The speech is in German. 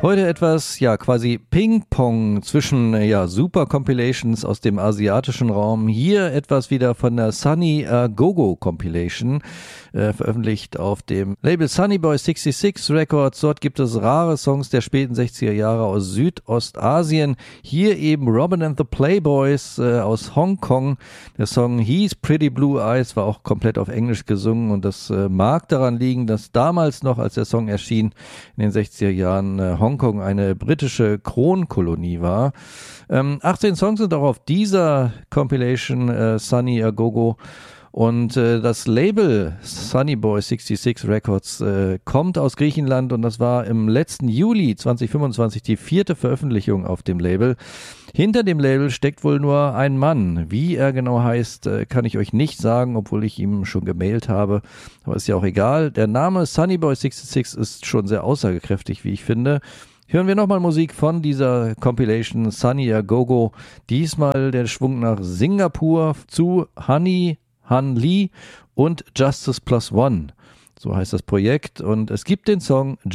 Heute etwas, ja, quasi Ping-Pong zwischen, Super Compilations aus dem asiatischen Raum. Hier etwas wieder von der Sunny Go-Go Compilation, veröffentlicht auf dem Label Sunny Boy 66 Records. Dort gibt es rare Songs der späten 60er Jahre aus Südostasien. Hier eben Robin and the Playboys aus Hongkong. Der Song He's Pretty Blue Eyes war auch komplett auf Englisch gesungen und das mag daran liegen, dass damals noch, als der Song erschien, in den 60er Jahren Hongkong eine britische Kronkolonie war. 18 Songs sind auch auf dieser Compilation Sunny A Go-Go. Und das Label Sunny Boy 66 Records kommt aus Griechenland und das war im letzten Juli 2025 die 4. Veröffentlichung auf dem Label. Hinter dem Label steckt wohl nur ein Mann. Wie er genau heißt, kann ich euch nicht sagen, obwohl ich ihm schon gemailt habe. Aber ist ja auch egal. Der Name Sunny Boy 66 ist schon sehr aussagekräftig, wie ich finde. Hören wir nochmal Musik von dieser Compilation Sunny A Go-Go. Diesmal der Schwung nach Singapur zu Honey, Han Lee und Justice Plus One. So heißt das Projekt und es gibt den Song